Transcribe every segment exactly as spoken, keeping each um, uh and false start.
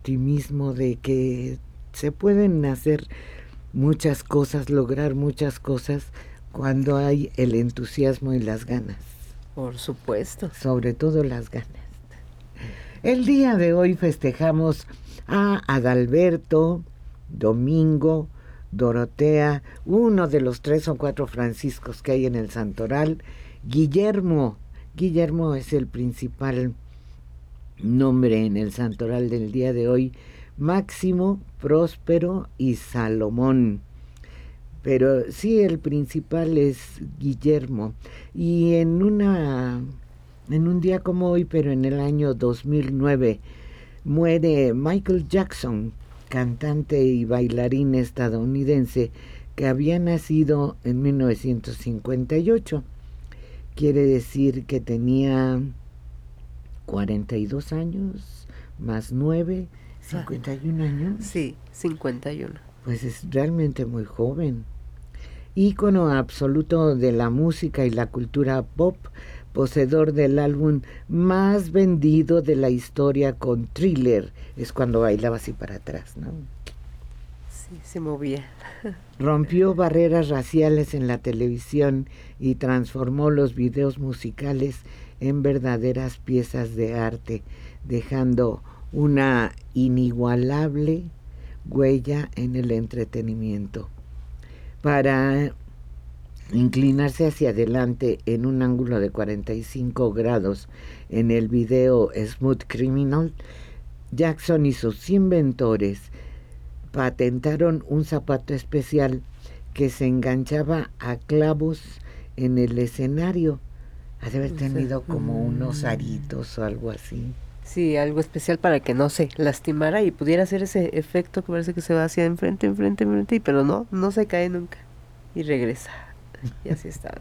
optimismo de que se pueden hacer muchas cosas, lograr muchas cosas cuando hay el entusiasmo y las ganas. Por supuesto. Sobre todo las ganas. El día de hoy festejamos a Adalberto, Domingo, Dorotea, uno de los tres o cuatro franciscos que hay en el santoral, Guillermo. Guillermo es el principal nombre en el santoral del día de hoy, Máximo, Próspero y Salomón. Pero sí, el principal es Guillermo. Y en una en un día como hoy, pero en el año dos mil nueve, muere Michael Jackson, cantante y bailarín estadounidense que había nacido en mil novecientos cincuenta y ocho. Quiere decir que tenía cuarenta y dos años, más nueve, cincuenta y un años. Sí, cincuenta y uno. Pues es realmente muy joven. Ícono absoluto de la música y la cultura pop, poseedor del álbum más vendido de la historia con Thriller. Es cuando bailaba así para atrás, ¿no? Sí, se movía. Rompió barreras raciales en la televisión y transformó los videos musicales en verdaderas piezas de arte, dejando una inigualable huella en el entretenimiento. Para inclinarse hacia adelante en un ángulo de cuarenta y cinco grados en el video Smooth Criminal, Jackson y sus inventores patentaron un zapato especial que se enganchaba a clavos en el escenario. Ha de haber tenido como unos aritos o algo así. Sí, algo especial para que no se lastimara y pudiera hacer ese efecto que parece que se va hacia enfrente, enfrente, enfrente, pero no, no se cae nunca y regresa. Y así está.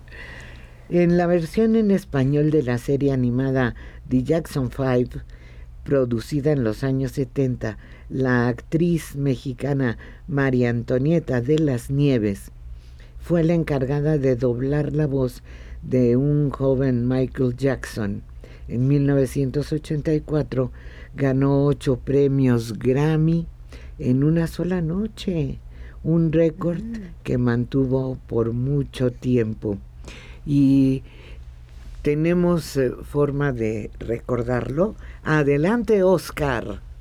En la versión en español de la serie animada The Jackson Five, producida en los años setenta, la actriz mexicana María Antonieta de las Nieves fue la encargada de doblar la voz de un joven Michael Jackson. En mil novecientos ochenta y cuatro ganó ocho premios Grammy en una sola noche, un récord mm. que mantuvo por mucho tiempo. Y tenemos eh, forma de recordarlo. Adelante, Oscar.